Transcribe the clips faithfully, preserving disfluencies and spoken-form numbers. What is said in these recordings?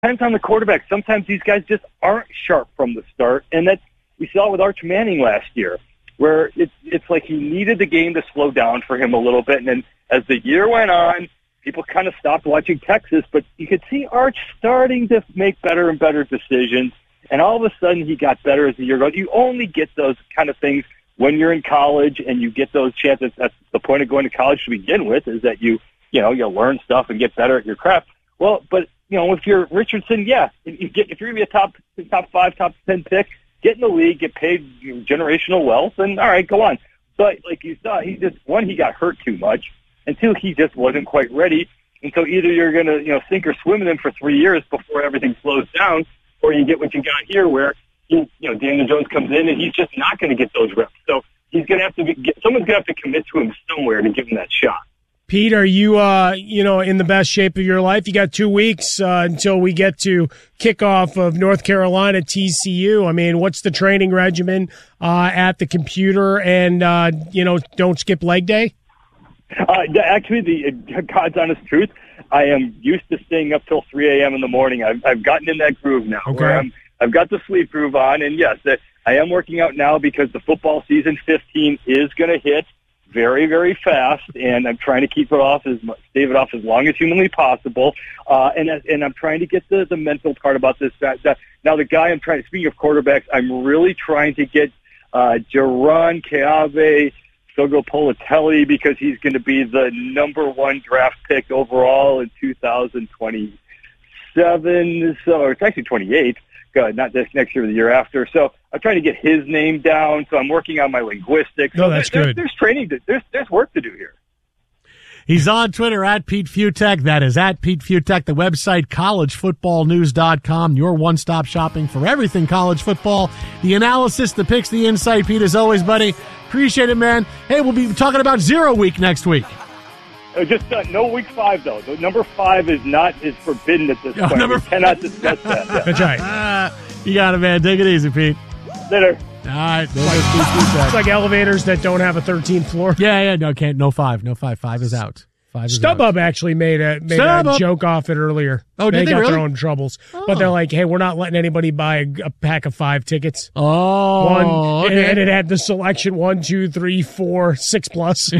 depends on the quarterback. Sometimes these guys just aren't sharp from the start, and that we saw it with Arch Manning last year, where it's it's like he needed the game to slow down for him a little bit, and then as the year went on, people kind of stopped watching Texas, but you could see Arch starting to make better and better decisions, and all of a sudden he got better as the year goes. You only get those kind of things when you're in college, and you get those chances. That's the point of going to college to begin with, is that you, you know, you learn stuff and get better at your craft. Well, but, you know, if you're Richardson, yeah, if, you get, if you're going to be a top top five, top ten pick, get in the league, get paid generational wealth, and all right, go on. But like you saw, he just, one, he got hurt too much, and two, he just wasn't quite ready. And so either you're going to, you know, sink or swim in him for three years before everything slows down, or you get what you got here, where you, you know, Daniel Jones comes in and he's just not going to get those reps. So he's going to have to be, get, someone's going to have to commit to him somewhere to give him that shot. Pete, are you, uh, you know, in the best shape of your life? You got two weeks uh, until we get to kickoff of North Carolina T C U. I mean, what's the training regimen uh, at the computer? And, uh, you know, don't skip leg day? Uh, actually, the uh, God's honest truth, I am used to staying up till three a.m. in the morning. I've, I've gotten in that groove now. Okay. Where I'm, I've got the sleep groove on. And, yes, uh, I am working out now because the football season fifteen is going to hit very, very fast, and I'm trying to keep it off as much, stave it off as long as humanly possible. Uh, and and I'm trying to get the, the mental part about this. That, that, now, the guy I'm trying, speaking of quarterbacks, I'm really trying to get uh, Jaron Keave Sogopolatelli, because he's going to be the number one draft pick overall in two thousand twenty-seven. So it's actually twenty-eight. God, not this next year or the year after. So I'm trying to get his name down. So I'm working on my linguistics. No, so that's there, good. There's, there's training. To, there's there's work to do here. He's on Twitter at Pete Fiutak. That is at Pete Fiutak. The website, college football news dot com. Your one-stop shopping for everything college football. The analysis, the picks, the insight. Pete, as always, buddy. Appreciate it, man. Hey, we'll be talking about zero week next week. Uh, just uh, no week five, though. The number five is not is forbidden at this Oh, point. number We cannot discuss that. Yeah. That's right. Uh, you got it, man. Take it easy, Pete. Later. All right. There goes Pete Fiutak. It's like elevators that don't have a thirteenth floor. Yeah, yeah. No, can't. No five. No five. Five is out. Five is out. StubHub actually made a made StubHub. a joke off it earlier. Oh, did they they got really? their own troubles, Oh. but they're like, "Hey, we're not letting anybody buy a, a pack of five tickets." Oh, One, okay. and, and it had the selection one, two, three, four, six plus.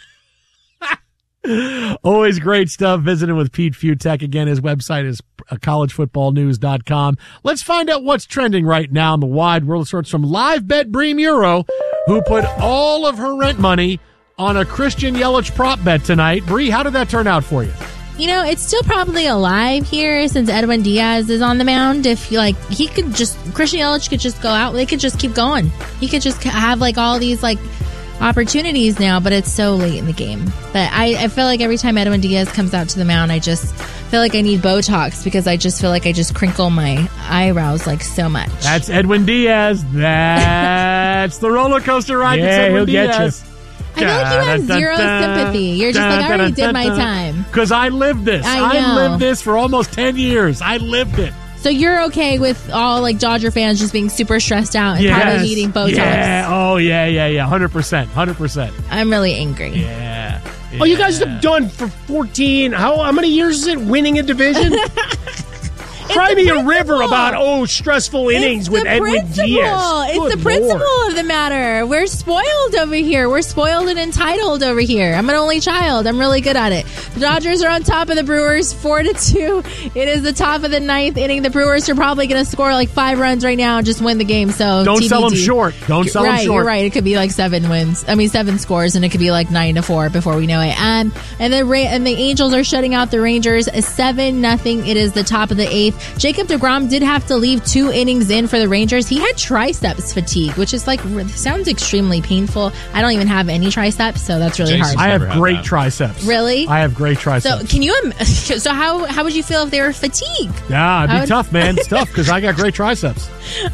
Always great stuff visiting with Pete Fiutak. Again, his website is college football news dot com. Let's find out what's trending right now in the wide world of sports from Live Bet Bree Muro, who put all of her rent money on a Christian Yelich prop bet tonight. Bree, how did that turn out for you? You know, it's still probably alive here since Edwin Diaz is on the mound. If like he could just Christian Yelich could just go out, they could just keep going. He could just have like all these like opportunities now, but it's so late in the game. But I, I feel like every time Edwin Diaz comes out to the mound, I just feel like I need Botox because I just feel like I just crinkle my eyebrows like so much. That's Edwin Diaz. That's the roller coaster ride. Yeah, It's Edwin he'll get Diaz. I feel like you have zero sympathy. You're just like, I already did my time. Because I lived this. I know. lived this for almost ten years. I lived it. So you're okay with all like Dodger fans just being super stressed out and Yes. probably needing Botox? Yeah. Oh, yeah, yeah, yeah. one hundred percent. one hundred percent. I'm really angry. Yeah. Oh, you guys Yeah. have done for fourteen. How how many years is it winning a division? Cry me a river about oh stressful innings It's with the Edwin principle. Diaz. It's Good the principle Lord. of the matter. We're spoiled over here. We're spoiled and entitled over here. I'm an only child. I'm really good at it. The Dodgers are on top of the Brewers, four to two. It is the top of the ninth inning. The Brewers are probably going to score like five runs right now and just win the game. So Don't T B D. sell them short. Don't sell right, them short. You're right. It could be like seven wins. I mean, seven scores, and it could be like nine to four before we know it. Um, and the Ra- and the Angels are shutting out the Rangers, seven nothing. It is the top of the eighth. Jacob deGrom did have to leave two innings in for the Rangers. He had triceps fatigue, which is like sounds extremely painful. I don't even have any triceps, so that's really Jason's hard. I have Never had great that. triceps. Really? I have great triceps. So can you? im- So how how would you feel if they were fatigued? yeah, it'd I be would- tough, man. It's tough because I got great triceps.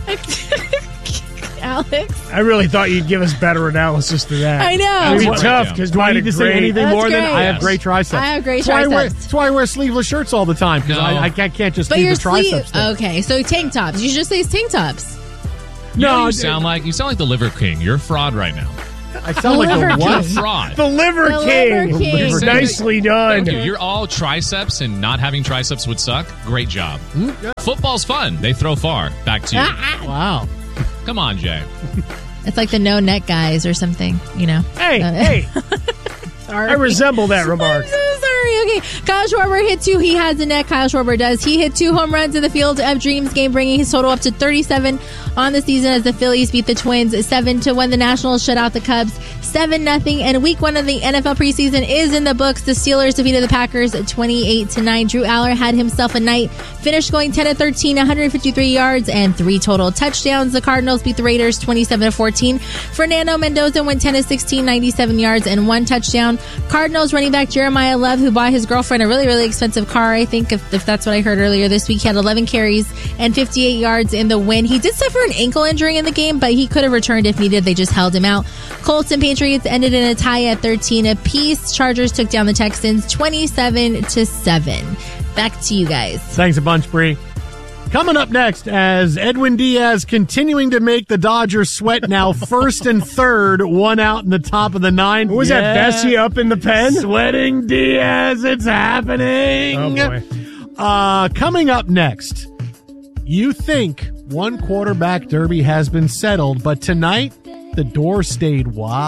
Alex, I really thought you'd give us better analysis to that. I know. It'd be That's tough right, because Do I need to say anything That's more than great. I have Yes. great triceps? I have great that's why I wear, triceps. that's why I wear sleeveless shirts all the time because No. I, I can't, can't just But leave your the triceps sleeve. there. Okay, so tank tops. You should just say it's tank tops. You know No, what you d- sound like? You sound like the Liver King. You're a fraud right now. I sound like Liver a what? King. Fraud. The Liver The King. Liver King. You're saying Nicely that- done. Thank you. You're all triceps, and not having triceps would suck. Great job. Football's fun. They throw far. Back to you. Wow. Come on, Jay. It's like the no net guys or something, you know. Hey, Uh, hey. Sorry. I resemble that remark. I'm so sorry. Okay, Kyle Schwarber hit two. He has a net. Kyle Schwarber does. He hit two home runs in the Field of Dreams game, bringing his total up to thirty-seven on the season as the Phillies beat the Twins seven to one. The Nationals shut out the Cubs seven nothing. And week one of the N F L preseason is in the books. The Steelers defeated the Packers twenty-eight to nine. Drew Aller had himself a night. Finished going ten to thirteen, one hundred fifty-three yards and three total touchdowns. The Cardinals beat the Raiders twenty-seven to fourteen. Fernando Mendoza went ten to sixteen, ninety-seven yards and one touchdown. Cardinals running back Jeremiah Love, who bought his girlfriend a really, really expensive car, I think, if, if that's what I heard earlier this week, he had eleven carries and fifty-eight yards in the win. He did suffer an ankle injury in the game, but he could have returned if needed. They just held him out. Colts and Patriots ended in a tie at thirteen apiece. Chargers took down the Texans twenty-seven to seven. Back to you guys. Thanks a bunch, Bree. Coming up next, as Edwin Diaz continuing to make the Dodgers sweat now, first and third, one out in the top of the ninth. What was Yeah. that, Bessie up in the pen? Sweating Diaz, it's happening. Oh, boy. Uh, coming up next, you think one quarterback derby has been settled, but tonight the door stayed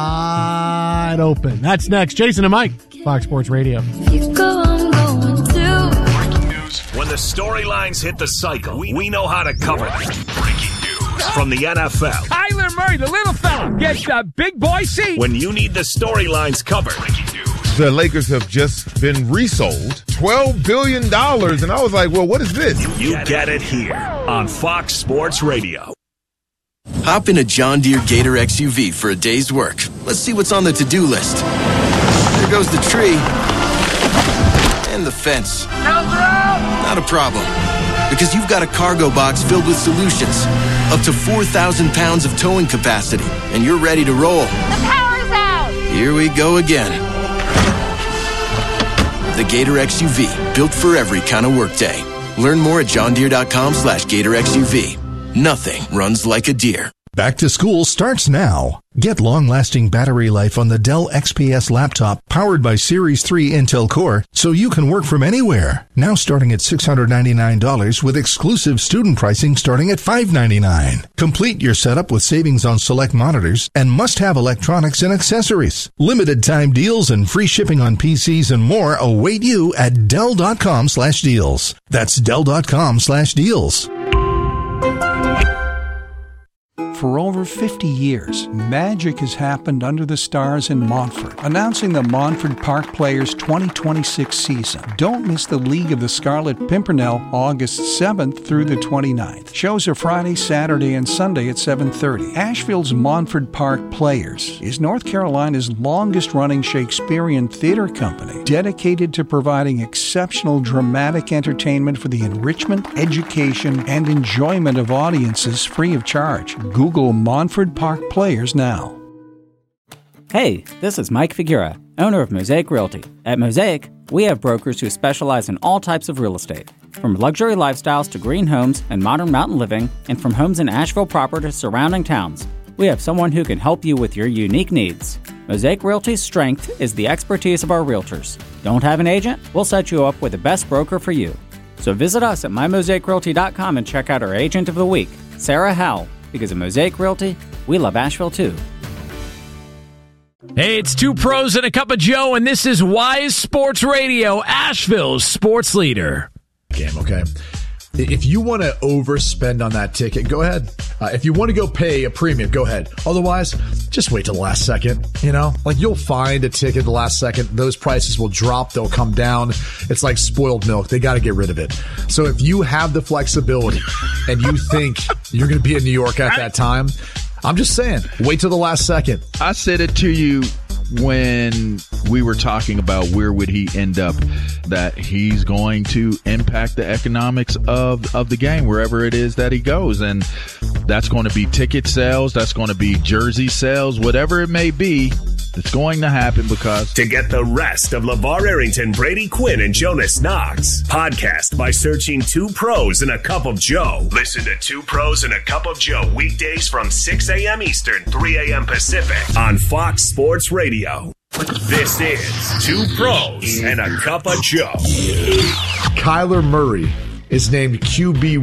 wide open. That's next. Jason and Mike, Fox Sports Radio. You go, I'm going to. When the storylines hit the cycle, we, we know how to cover them. Breaking news from the N F L. Kyler Murray, the little fella, gets the big boy seat. When you need the storylines covered. Breaking news. The Lakers have just been resold twelve billion dollars, and I was like, well, what is this? You, you get it here on Fox Sports Radio. Hop in a John Deere Gator X U V for a day's work. Let's see what's on the to-do list. There goes the tree. And the fence. Not a problem. Because you've got a cargo box filled with solutions. Up to four thousand pounds of towing capacity. And you're ready to roll. The power's out. Here we go again. The Gator X U V. Built for every kind of workday. Learn more at johndeere.com slash Gator X U V. Nothing runs like a deer. Back to school starts now. Get long-lasting battery life on the Dell X P S laptop powered by Series three Intel Core so you can work from anywhere. Now starting at six hundred ninety-nine dollars with exclusive student pricing starting at five hundred ninety-nine dollars. Complete your setup with savings on select monitors and must-have electronics and accessories. Limited time deals and free shipping on P Cs and more await you at Dell.com slash deals. That's Dell.com slash deals. For over fifty years, magic has happened under the stars in Montfort, announcing the Montfort Park Players twenty twenty-six season. Don't miss the League of the Scarlet Pimpernel August seventh through the twenty-ninth. Shows are Friday, Saturday, and Sunday at seven thirty. Asheville's Montfort Park Players is North Carolina's longest-running Shakespearean theater company, dedicated to providing exceptional dramatic entertainment for the enrichment, education, and enjoyment of audiences free of charge. Google Montfort Park Players now. Hey, this is Mike Figura, owner of Mosaic Realty. At Mosaic, we have brokers who specialize in all types of real estate, from luxury lifestyles to green homes and modern mountain living, and from homes in Asheville proper to surrounding towns. We have someone who can help you with your unique needs. Mosaic Realty's strength is the expertise of our realtors. Don't have an agent? We'll set you up with the best broker for you. So visit us at my mosaic realty dot com and check out our agent of the week, Sarah Howell. Because of Mosaic Realty, we love Asheville too. Hey, it's two pros and a cup of Joe, and this is Wise Sports Radio, Asheville's sports leader. Game, okay? If you want to overspend on that ticket, go ahead. Uh, if you want to go pay a premium, go ahead. Otherwise, just wait till the last second, you know? Like, you'll find a ticket at the last second. Those prices will drop. They'll come down. It's like spoiled milk. They got to get rid of it. So if you have the flexibility and you think you're going to be in New York at that time, I'm just saying, wait till the last second. I said it to you when we were talking about where would he end up, that he's going to impact the economics of, of the game wherever it is that he goes. And that's going to be ticket sales. That's going to be jersey sales, whatever it may be. It's going to happen because... To get the rest of LeVar Arrington, Brady Quinn, and Jonas Knox, podcast by searching Two Pros and a Cup of Joe. Listen to Two Pros and a Cup of Joe weekdays from six a.m. Eastern, three a.m. Pacific on Fox Sports Radio. This is Two Pros and a Cup of Joe. Kyler Murray is named Q B